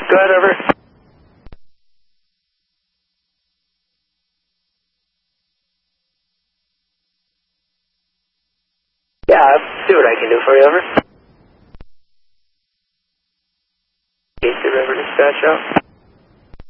Go ahead, over. Yeah, I'll see what I can do for you, over. Casey River Dispatch out.